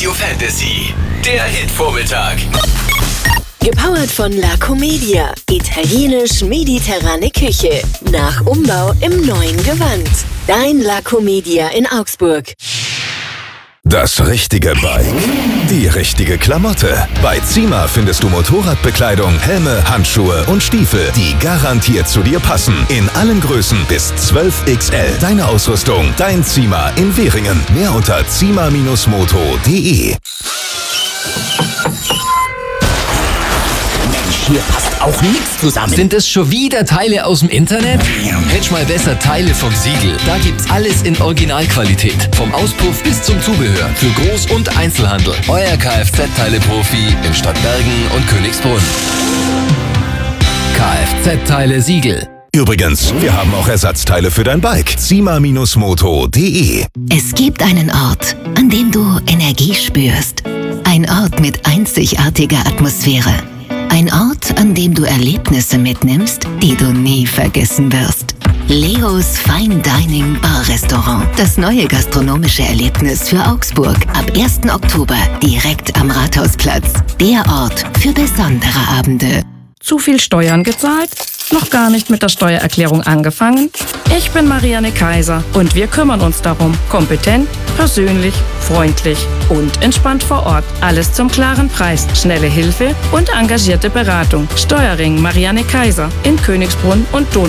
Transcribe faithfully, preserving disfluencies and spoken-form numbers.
Radio Fantasy, der Hitvormittag. Gepowert von La Comedia. Italienisch-mediterrane Küche. Nach Umbau im neuen Gewand. Dein La Comedia in Augsburg. Das richtige Bike, die richtige Klamotte. Bei Zima findest du Motorradbekleidung, Helme, Handschuhe und Stiefel, die garantiert zu dir passen. In allen Größen bis zwölf X L. Deine Ausrüstung, dein Zima in Währingen. Mehr unter zima Bindestrich moto punkt de. Hier passt auch nichts zusammen. Sind es schon wieder Teile aus dem Internet? Hättest mal besser Teile vom Siegel. Da gibt's alles in Originalqualität. Vom Auspuff bis zum Zubehör. Für Groß- und Einzelhandel. Euer Kfz-Teile-Profi in Stadtbergen und Königsbrunn. Kfz-Teile Siegel. Übrigens, wir haben auch Ersatzteile für dein Bike. zima Bindestrich moto punkt de. Es gibt einen Ort, an dem du Energie spürst. Ein Ort mit einzigartiger Atmosphäre. Ein Ort, an dem du Erlebnisse mitnimmst, die du nie vergessen wirst. Leos Fine Dining Bar Restaurant. Das neue gastronomische Erlebnis für Augsburg. Ab ersten Oktober direkt am Rathausplatz. Der Ort für besondere Abende. Zu viel Steuern gezahlt? Noch gar nicht mit der Steuererklärung angefangen? Ich bin Marianne Kaiser und wir kümmern uns darum. Kompetent, persönlich, freundlich und entspannt vor Ort. Alles zum klaren Preis, schnelle Hilfe und engagierte Beratung. Steuerring Marianne Kaiser in Königsbrunn und Donau.